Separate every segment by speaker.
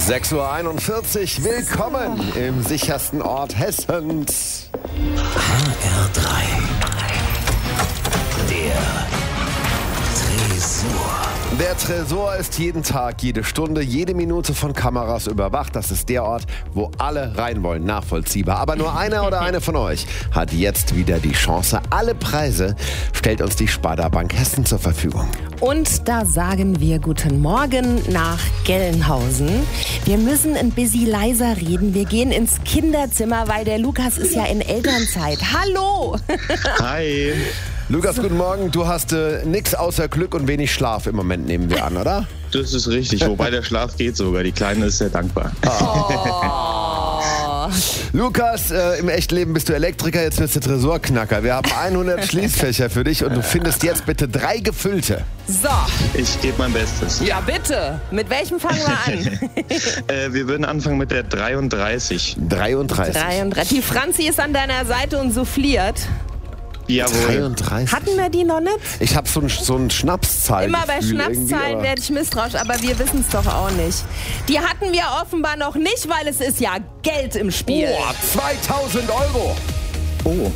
Speaker 1: 6:41 Uhr. Willkommen im sichersten Ort Hessens.
Speaker 2: HR3. Der Tresor.
Speaker 1: Der Tresor ist jeden Tag, jede Stunde, jede Minute von Kameras überwacht. Das ist der Ort, wo alle rein wollen, nachvollziehbar. Aber nur einer oder eine von euch hat jetzt wieder die Chance. Alle Preise stellt uns die Sparda Bank Hessen zur Verfügung.
Speaker 3: Und da sagen wir guten Morgen nach Gelnhausen. Wir müssen ein bisschen leiser reden. Wir gehen ins Kinderzimmer, weil der Lukas ist ja in Elternzeit. Hallo!
Speaker 4: Hi.
Speaker 1: Lukas, guten Morgen. Du hast nix außer Glück und wenig Schlaf im Moment, nehmen wir an, oder?
Speaker 4: Das ist richtig, wobei der Schlaf geht sogar. Die Kleine ist sehr dankbar.
Speaker 3: Oh.
Speaker 1: Lukas, im echten Leben bist du Elektriker, jetzt bist du Tresorknacker. Wir haben 100 Schließfächer für dich und du findest jetzt bitte 3 gefüllte.
Speaker 3: So,
Speaker 4: Ich gebe mein Bestes.
Speaker 3: ja bitte. Mit welchem fangen wir an?
Speaker 4: Wir würden anfangen mit der 33.
Speaker 1: 33.
Speaker 3: 33. Die Franzi ist an deiner Seite und souffliert.
Speaker 4: Jawohl.
Speaker 1: 33.
Speaker 3: Hatten wir die noch nicht?
Speaker 1: Ich habe so ein Schnapszahlen.
Speaker 3: Immer bei Schnapszahlen werde ich misstrauisch, aber wir wissen es doch auch nicht. Die hatten wir offenbar noch nicht, weil es ist ja Geld im Spiel.
Speaker 1: Oh, 2000 Euro.
Speaker 4: Oh.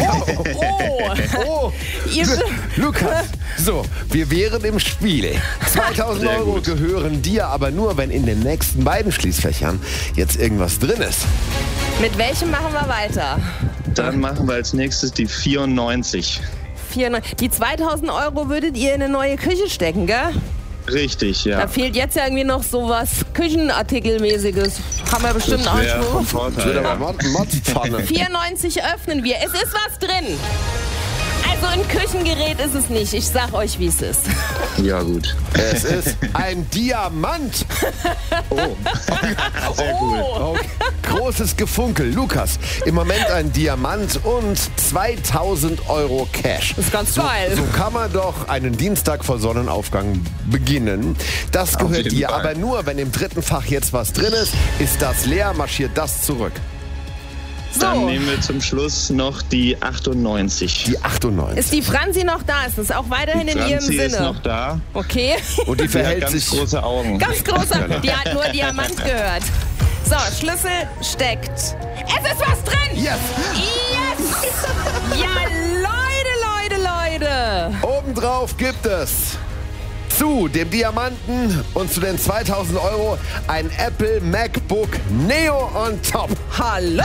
Speaker 1: Oh,
Speaker 3: Ihr,
Speaker 1: Lukas, so, wir wären im Spiel. 2000
Speaker 4: Sehr
Speaker 1: Euro
Speaker 4: gut.
Speaker 1: gehören dir, aber nur, wenn in den nächsten beiden Schließfächern jetzt irgendwas drin ist.
Speaker 3: mit welchem machen wir weiter?
Speaker 4: Dann machen wir als nächstes die 94.
Speaker 3: Die 2000 Euro würdet ihr in eine neue Küche stecken, gell?
Speaker 4: Richtig, ja.
Speaker 3: Da fehlt jetzt ja irgendwie noch sowas Küchenartikelmäßiges. Haben wir bestimmt auch
Speaker 4: Wäre vom
Speaker 3: schon.
Speaker 4: Vorteil. Ja.
Speaker 1: Motzpfanne.
Speaker 3: 94 öffnen wir. Es ist was drin. Also ein Küchengerät ist es nicht. Ich sag euch, wie es ist.
Speaker 4: Ja, gut.
Speaker 1: Es ist ein Diamant.
Speaker 4: Oh. Sehr cool.
Speaker 1: Okay. Großes Gefunkel. Lukas, im Moment ein Diamant und 2000 Euro Cash.
Speaker 3: Das ist ganz geil.
Speaker 1: So kann man doch einen Dienstag vor Sonnenaufgang beginnen. Das gehört
Speaker 4: jeden
Speaker 1: dir,
Speaker 4: Fall.
Speaker 1: aber nur, wenn im dritten Fach jetzt was drin ist das leer, marschiert das zurück.
Speaker 4: Dann
Speaker 3: So,
Speaker 4: nehmen wir zum Schluss noch die 98.
Speaker 1: Die 98.
Speaker 3: ist die Franzi noch da? Ist das auch weiterhin in ihrem
Speaker 4: Franzi ist
Speaker 3: Sinne?
Speaker 4: noch da.
Speaker 3: Okay.
Speaker 1: Und die
Speaker 4: Die hat
Speaker 1: verhält
Speaker 4: ganz
Speaker 1: sich...
Speaker 4: große Augen.
Speaker 3: Ganz großer. Die hat nur Diamant gehört. So, Schlüssel steckt. Es ist was drin!
Speaker 1: Yes!
Speaker 3: Yes! Ja, Leute!
Speaker 1: Obendrauf gibt es zu dem Diamanten und zu den 2000 Euro ein Apple MacBook Neo on top.
Speaker 3: Hallo!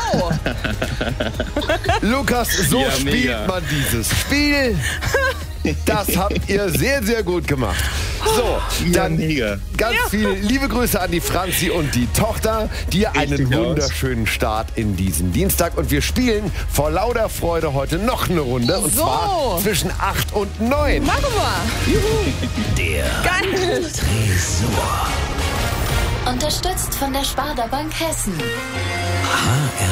Speaker 1: Lukas, so
Speaker 4: Ja,
Speaker 1: spielt
Speaker 4: mega.
Speaker 1: man dieses Spiel. Das habt ihr sehr, sehr gut gemacht. So, dann
Speaker 4: mega.
Speaker 1: ganz viele liebe Grüße an die Franzi und die Tochter. Dir einen
Speaker 4: Richtig aus.
Speaker 1: wunderschönen Start in diesen Dienstag. Und wir spielen vor lauter Freude heute noch eine Runde. Und
Speaker 3: So.
Speaker 1: zwar zwischen 8 und 9.
Speaker 3: Machen wir!
Speaker 2: Der
Speaker 3: Geil!
Speaker 2: Tresor.
Speaker 5: Unterstützt von der Sparda Bank Hessen.